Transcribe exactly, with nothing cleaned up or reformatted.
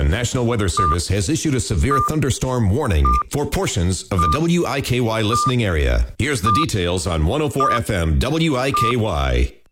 National Weather Service has issued a severe thunderstorm warning for portions of the W I K Y listening area. Here's the details on one oh four F M W I K Y.